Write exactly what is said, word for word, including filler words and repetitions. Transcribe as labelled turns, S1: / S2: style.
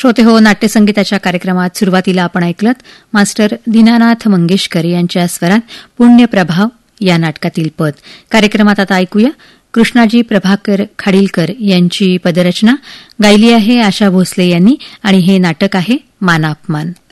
S1: श्रोते हो, नाट्यसंगीताच्या कार्यक्रमात सुरुवातीला आपण ऐकलत मास्टर दीनानाथ मंगेशकर यांच्या स्वरात पुण्यप्रभाव या नाटकातील पद. कार्यक्रमात आता ऐकूया कृष्णाजी प्रभाकर खाडीलकर यांची पदरचना. गायली आहे आशा भोसले यांनी आणि हे नाटक आहे मानापमान.